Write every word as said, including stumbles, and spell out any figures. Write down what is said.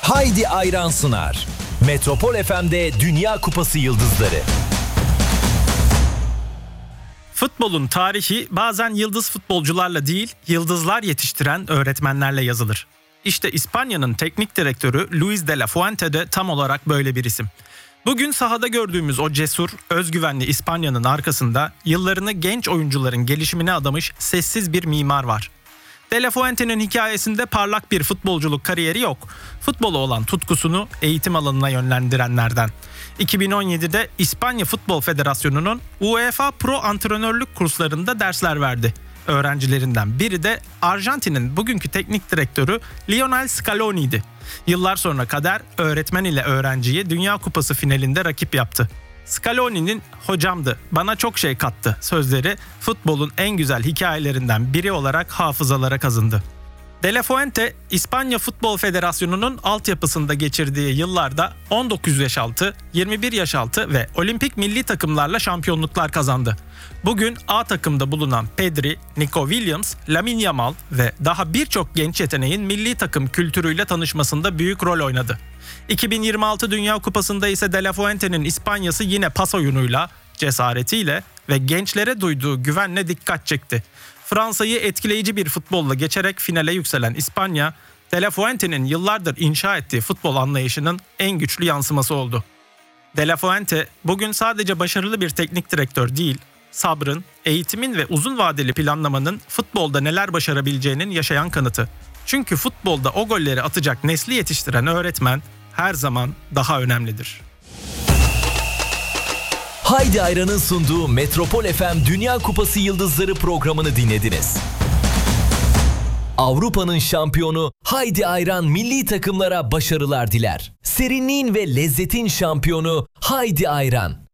Haydi Ayran sunar. Metropol F M'de Dünya Kupası Yıldızları. Futbolun tarihi bazen yıldız futbolcularla değil, yıldızlar yetiştiren öğretmenlerle yazılır. İşte İspanya'nın teknik direktörü Luis de la Fuente de tam olarak böyle bir isim. Bugün sahada gördüğümüz o cesur, özgüvenli İspanya'nın arkasında yıllarını genç oyuncuların gelişimine adamış sessiz bir mimar var. De la Fuente'nin hikayesinde parlak bir futbolculuk kariyeri yok. Futbola olan tutkusunu eğitim alanına yönlendirenlerden. iki bin on yedide İspanya Futbol Federasyonu'nun UEFA Pro antrenörlük kurslarında dersler verdi. Öğrencilerinden biri de Arjantin'in bugünkü teknik direktörü Lionel Scaloni'ydi. Yıllar sonra kader öğretmen ile öğrenciyi Dünya Kupası finalinde rakip yaptı. Scaloni'nin "hocamdı, bana çok şey kattı" sözleri futbolun en güzel hikayelerinden biri olarak hafızalara kazındı. De la Fuente, İspanya Futbol Federasyonu'nun altyapısında geçirdiği yıllarda on dokuz yaş altı, yirmi bir yaş altı ve olimpik milli takımlarla şampiyonluklar kazandı. Bugün A takımda bulunan Pedri, Nico Williams, Lamine Yamal ve daha birçok genç yeteneğin milli takım kültürüyle tanışmasında büyük rol oynadı. iki bin yirmi altı Dünya Kupası'nda ise De la Fuente'nin İspanya'sı yine pas oyunuyla, cesaretiyle ve gençlere duyduğu güvenle dikkat çekti. Fransa'yı etkileyici bir futbolla geçerek finale yükselen İspanya, De la Fuente'nin yıllardır inşa ettiği futbol anlayışının en güçlü yansıması oldu. De la Fuente bugün sadece başarılı bir teknik direktör değil, sabrın, eğitimin ve uzun vadeli planlamanın futbolda neler başarabileceğinin yaşayan kanıtı. Çünkü futbolda o golleri atacak nesli yetiştiren öğretmen her zaman daha önemlidir. Haydi Ayran'ın sunduğu Metropol F M Dünya Kupası Yıldızları programını dinlediniz. Avrupa'nın şampiyonu Haydi Ayran milli takımlara başarılar diler. Serinliğin ve lezzetin şampiyonu Haydi Ayran.